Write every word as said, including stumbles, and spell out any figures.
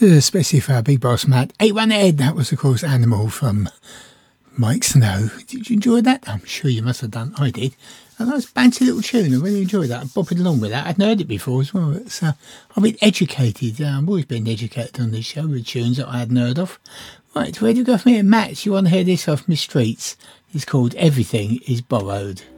especially for our big boss Matt. Eight One Ed, that was of course Animal from Mike Snow. Did you enjoy that? I'm sure you must have done. I did. A nice banty little tune. I really enjoyed that. I bopped along with that. I hadn't heard it before as well. It's, uh, I've been educated. Uh, I've always been educated on this show with tunes that I hadn't heard of. Right, where do you go from here? Matt, you want to hear this off Miss Streets? It's called Everything Is Borrowed.